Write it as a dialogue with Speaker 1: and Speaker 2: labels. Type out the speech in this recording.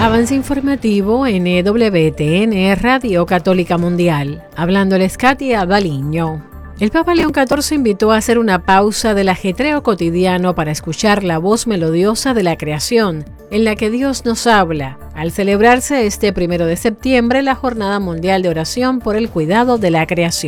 Speaker 1: Avance informativo en EWTN Radio Católica Mundial. Hablándoles Katia Baliño. El Papa León XIV invitó a hacer una pausa del ajetreo cotidiano para escuchar la voz melodiosa de la creación, en la que Dios nos habla, al celebrarse este 1 de septiembre la Jornada Mundial de Oración por el Cuidado de la Creación.